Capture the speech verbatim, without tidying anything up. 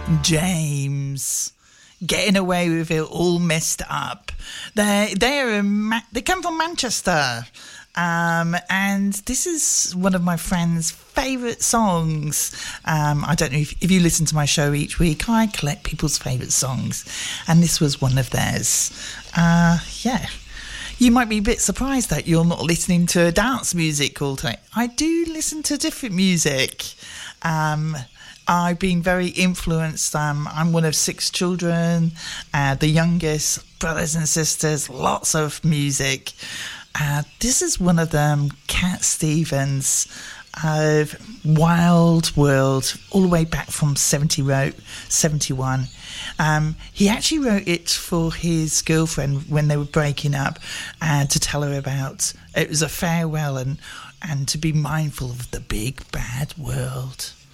James, getting away with it, all messed up. They they're a Ma- they come from Manchester, um, and this is one of my friend's favourite songs. Um, I don't know if, if you listen to my show each week. I collect people's favourite songs, and this was one of theirs. Uh, yeah. You might be a bit surprised that you're not listening to dance music all day. I do listen to different music. Um, I've been very influenced. Um, I'm one of six children, uh, the youngest, brothers and sisters, lots of music. Uh, this is one of them, Cat Stevens of Wild World, all the way back from seventy wrote, seventy-one. Um, he actually wrote it for his girlfriend when they were breaking up, uh, to tell her about it was a farewell and and to be mindful of the big bad world.